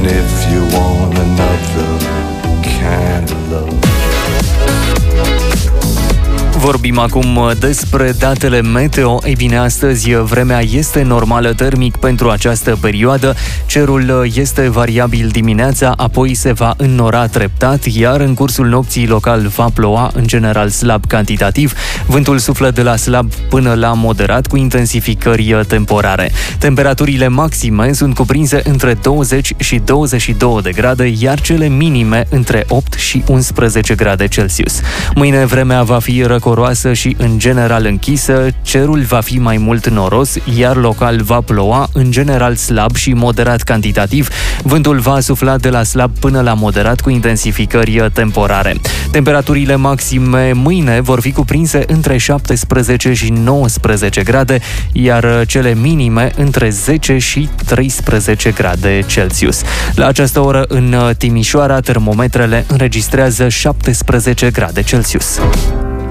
And if you want another kind of love. Vorbim acum despre datele meteo. Ei bine, astăzi vremea este normală termic pentru această perioadă. Cerul este variabil dimineața, apoi se va înnora treptat, iar în cursul nopții local va ploua, în general slab cantitativ. Vântul suflă de la slab până la moderat, cu intensificări temporare. Temperaturile maxime sunt cuprinse între 20 și 22 de grade, iar cele minime între 8 și 11 grade Celsius. Mâine vremea va fi răcoroasă și în general închisă, cerul va fi mai mult noros, iar local va ploua, în general slab și moderat cantitativ. Vântul va sufla de la slab până la moderat, cu intensificări temporare. Temperaturile maxime mâine vor fi cuprinse între 17 și 19 grade, iar cele minime între 10 și 13 grade Celsius. La această oră în Timișoara, termometrele înregistrează 17 grade Celsius.